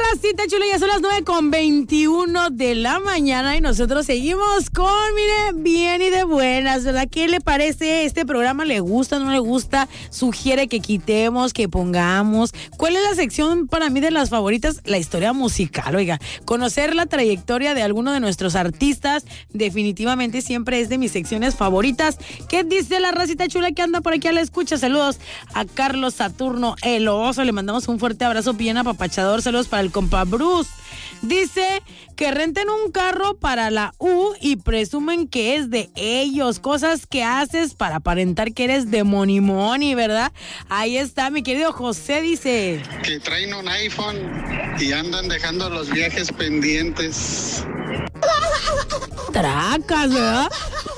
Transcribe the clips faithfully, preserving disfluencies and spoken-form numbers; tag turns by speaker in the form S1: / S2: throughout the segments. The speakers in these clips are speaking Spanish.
S1: racita chula, ya son las nueve con veintiuno de la mañana y nosotros seguimos con, mire, bien y de buenas, ¿verdad? ¿Qué le parece este programa? ¿Le gusta, no le gusta? ¿Sugiere que quitemos, que pongamos? ¿Cuál es la sección para mí de las favoritas? La historia musical, oiga. Conocer la trayectoria de alguno de nuestros artistas definitivamente siempre es de mis secciones favoritas. ¿Qué dice la racita chula que anda por aquí a la escucha? Saludos a Carlos Saturno El Oso, le mandamos un fuerte abrazo bien apapachador. Saludos para el compa Bruce. Dice que renten un carro para la U y presumen que es de ellos. Cosas que haces para aparentar que eres de money money, ¿verdad? Ahí está, mi querido José, dice
S2: que traen un iPhone y andan dejando los viajes pendientes.
S1: Tracas, ¿verdad?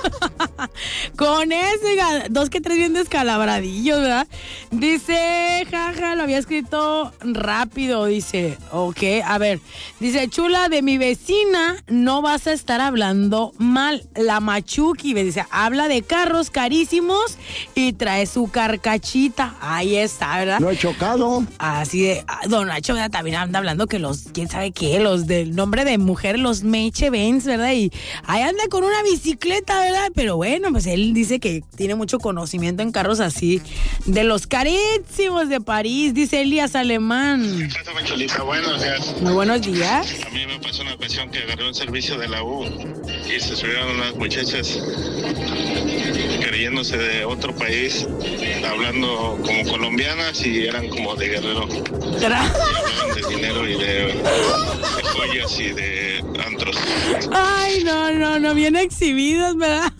S1: Con ese, dos que tres bien descalabradillos, ¿verdad? Dice, jaja, lo había escrito rápido, dice, ok, a ver, dice, chula, de mi vecina no vas a estar hablando mal, la Machuki, dice, habla de carros carísimos y trae su carcachita, ahí está, ¿verdad?
S3: No he chocado.
S1: Así de, don Nacho, ¿verdad? También anda hablando que los, quién sabe qué, los del nombre de mujer, los Meche Benz, ¿verdad? Y ahí anda con una bicicleta, ¿verdad? Pero bueno, pues él dice que tiene mucho conocimiento en carros así, de los carísimos de París, dice Elías Alemán.
S2: Cholita, buenos días.
S1: Muy buenos días.
S2: A mí me pasó una ocasión que agarré un servicio de la U y se subieron unas muchachas creyéndose de otro país, hablando como colombianas y eran como de Guerrero. Y hablaban de dinero y de, de joyas y de antros.
S1: Ay, no, no, no, bien exhibidos, ¿verdad?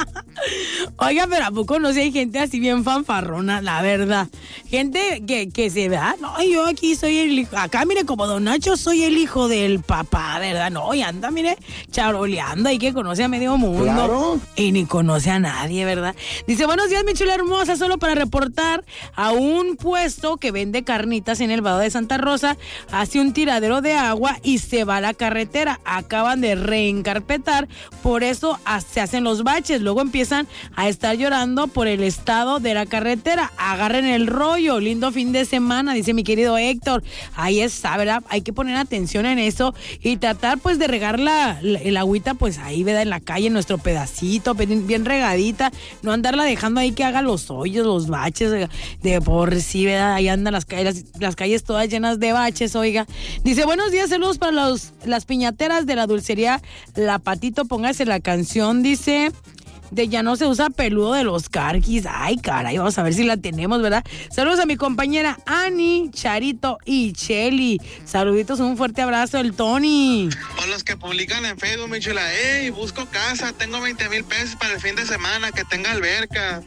S1: Oiga, pero ¿a poco no sé, hay gente así bien fanfarrona, la verdad? Gente que, que se vea, no, yo aquí soy el hijo, acá mire, como don Nacho, soy el hijo del papá, ¿verdad? No, y anda, mire, charoleando ahí que conoce a medio mundo.
S3: Claro.
S1: Y ni conoce a nadie, ¿verdad? Dice, buenos días, mi chula hermosa, solo para reportar a un puesto que vende carnitas en el Vado de Santa Rosa, hace un tiradero de agua y se va a la carretera. Acaban de reencarpetar, por eso se hacen los baches, luego empiezan a estar llorando por el estado de la carretera. Agarren el rollo, lindo fin de semana, dice mi querido Héctor. Ahí está, ¿verdad? Hay que poner atención en eso y tratar pues de regar la, la, el agüita pues ahí, ¿verdad? En la calle, en nuestro pedacito, bien regadita, no andarla dejando ahí que haga los hoyos, los baches, de por sí, ¿verdad? Ahí andan las calles, las, las calles todas llenas de baches, oiga. Dice, buenos días, saludos para los, las piñateras de la dulcería La Patito, póngase la canción, dice, de ya no se usa peludo de los carquis. Ay, caray, vamos a ver si la tenemos, ¿verdad? Saludos a mi compañera Ani, Charito y Cheli. Saluditos, un fuerte abrazo del Tony.
S2: O los que publican en Facebook, mi chula, hey, busco casa, tengo veinte mil pesos para el fin de semana, que tenga alberca.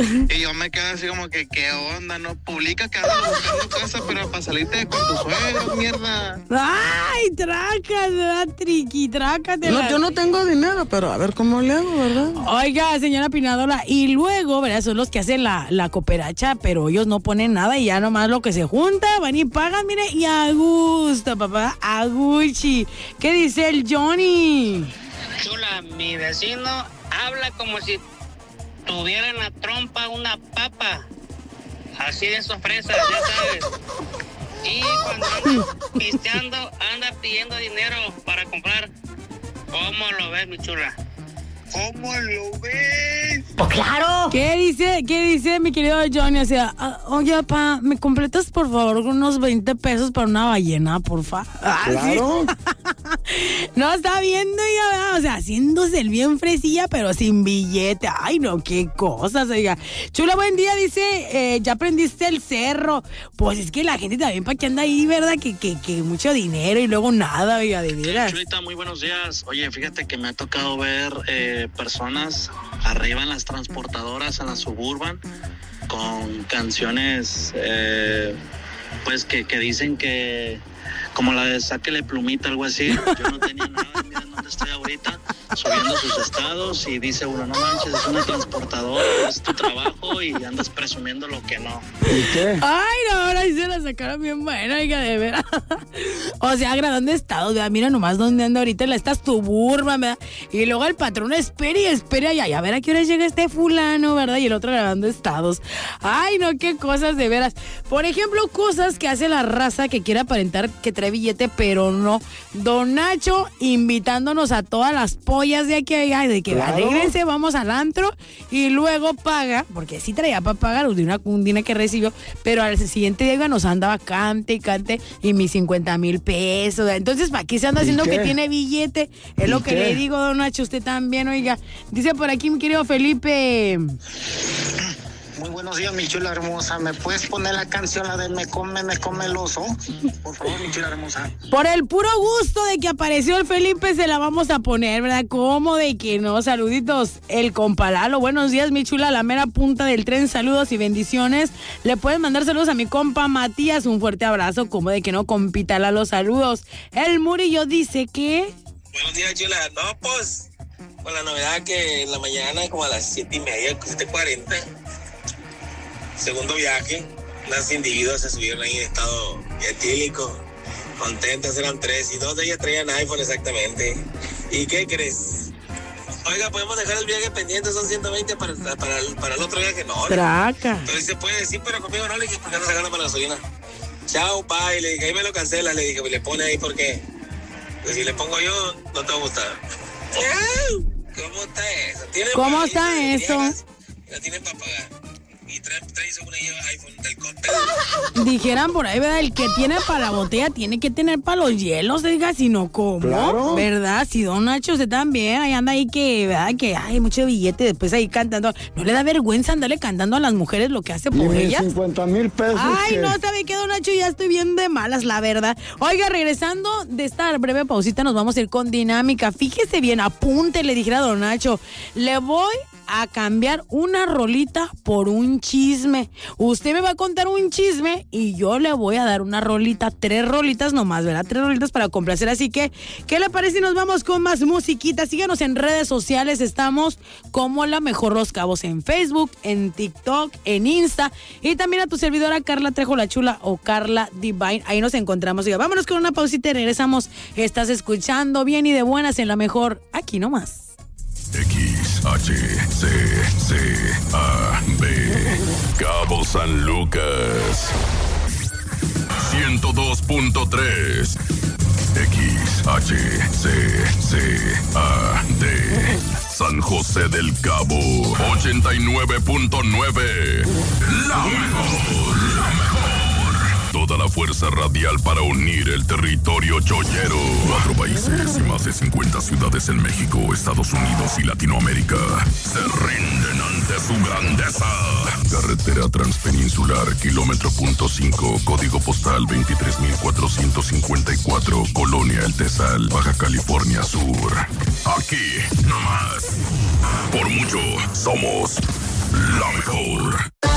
S2: Y yo me quedo así como que, ¿qué onda? No publica que andas buscando casa, pero para salirte con tu suegro, mierda.
S1: Ay, tracas, ¿verdad? Triqui, tracas.
S3: No, yo no tengo dinero, pero a ver cómo le hago, ¿verdad?
S1: Oiga, señora Pinadola, y luego, ¿verdad? Son los que hacen la, la cooperacha, pero ellos no ponen nada y ya nomás lo que se junta, van y pagan, mire, y a gusto, papá, a Gucci. ¿Qué dice el Johnny?
S4: Chula, mi vecino habla como si tuviera en la trompa una papa, así de sorpresa, ya sabes. Y cuando anda pisteando, anda pidiendo dinero para comprar. ¿Cómo lo ves, mi chula? ¿Cómo lo ves?
S1: Pues claro. ¿Qué dice, qué dice mi querido Johnny? O sea, uh, oye, pa, ¿me completas por favor unos veinte pesos para una ballena, porfa? Ah,
S3: claro.
S1: ¿sí? No, está viendo ya, o sea, haciéndose el bien fresilla, pero sin billete. Ay, no, qué cosas, oiga. Chula, buen día, dice, eh, ya aprendiste el cerro. Pues es que la gente también, ¿para qué anda ahí, verdad? Que, que, que mucho dinero y luego nada, oiga, de veras.
S5: Chulita, muy buenos días. Oye, fíjate que me ha tocado ver eh, personas arriba en las transportadoras, en la Suburban, con canciones, eh, pues que, que dicen que, como la de Sáquele Plumita, algo así. Yo no tenía nada, miren dónde estoy ahorita. subiendo sus estados y dice uno, no manches, es una transportadora, es tu trabajo y andas presumiendo lo que no.
S3: ¿Y qué?
S1: Ay, no, ahora sí se la sacaron bien buena, oiga, de veras. O sea, agradando estados, ¿verdad? Mira nomás dónde anda ahorita, la estás Suburban, ¿verdad? Y luego el patrón espera y espera y a ver a qué hora llega este fulano, ¿verdad? Y el otro grabando estados. Ay, no, qué cosas de veras. Por ejemplo, cosas que hace la raza que quiere aparentar que trae billete, pero no. Don Nacho invitándonos a todas las pollas de aquí a allá, de que
S3: Claro.
S1: arréglense, vamos al antro y luego paga, porque sí traía para pagar de una cundina que recibió, pero al siguiente día nos andaba cante y cante y mis cincuenta mil pesos. Entonces, ¿para qué se anda
S3: ¿Y
S1: haciendo
S3: qué?
S1: que tiene billete? Es
S3: ¿Y
S1: lo que
S3: qué?
S1: le digo, don Nacho, usted también, oiga. Dice por aquí mi querido Felipe.
S6: Muy buenos días, mi chula hermosa. ¿Me puedes poner la canción, la de Me come, me come el oso? Por favor, mi chula hermosa.
S1: Por el puro gusto de que apareció el Felipe, se la vamos a poner, ¿verdad? ¿Cómo de que no? Saluditos, el compa Lalo. Buenos días, mi chula, la mera punta del tren. Saludos y bendiciones. Le pueden mandar saludos a mi compa Matías. Un fuerte abrazo. ¿Cómo de que no, compita Lalo? Saludos. El Murillo dice que...
S7: Buenos días, chula. No, pues, con la novedad que en la mañana, como a las siete y media, siete cuarenta, segundo viaje, unas individuos se subieron ahí en estado etílico, contentas, eran tres, y dos de ellas traían iPhone exactamente. ¿Y qué crees? Oiga, podemos dejar el viaje pendiente, son ciento veinte para, para, el, para el otro viaje, no.
S1: Traca.
S7: Entonces se puede decir, pero conmigo no, le dije, ¿por qué no se gana para la gasolina? Chao, bye, le dije, ahí me lo cancela, le dije, le pone ahí porque, pues si le pongo yo, no te va a gustar. ¿Cómo está eso? ¿Tienen
S1: ¿Cómo
S7: para
S1: está
S7: irse de
S1: eso?
S7: viejas? La tienen para pagar. Y trae, trae según ella iPhone del Coppel.
S1: Dijeran por ahí, ¿verdad? El que tiene para la botella tiene que tener para los hielos, diga, si no, ¿cómo?
S3: Claro.
S1: ¿Verdad? Si don Nacho usted también, ahí anda ahí que, ¿verdad? Que hay mucho billete, después ahí cantando. ¿No le da vergüenza andarle cantando a las mujeres lo que hace
S3: Y
S1: por
S3: mis
S1: ellas?
S3: cincuenta mil pesos.
S1: Ay,
S3: que-
S1: no, ¿sabe qué, don Nacho? Ya estoy bien de malas, la verdad. Oiga, regresando de esta breve pausita, nos vamos a ir con dinámica. Fíjese bien, apunte, le dijera a don Nacho. Le voy a cambiar una rolita por un chisme. Usted me va a contar un chisme y yo le voy a dar una rolita, tres rolitas nomás, ¿verdad? Tres rolitas para complacer. Así que, ¿qué le parece si nos vamos con más musiquita? Síganos en redes sociales, estamos como La Mejor Los Cabos en Facebook, en TikTok, en Insta y también a tu servidora Carla Trejo la Chula o Carla Divine. Ahí nos encontramos. Oiga, vámonos con una pausita y regresamos. Estás escuchando bien y de buenas en La Mejor, aquí nomás.
S8: X, H, C, C, A, B, Cabo San Lucas, ciento dos punto tres, X, H, C, C, A, D, San José del Cabo, ochenta y nueve punto nueve, la mejor, la mejor. Toda la fuerza radial para unir el territorio chollero. Cuatro países y más de cincuenta ciudades en México, Estados Unidos y Latinoamérica se rinden ante su grandeza. Carretera Transpeninsular, kilómetro punto cinco, código postal veintitrés mil cuatrocientos cincuenta y cuatro, Colonia El Tesal, Baja California Sur. Aquí, nomás. Por mucho, somos la mejor.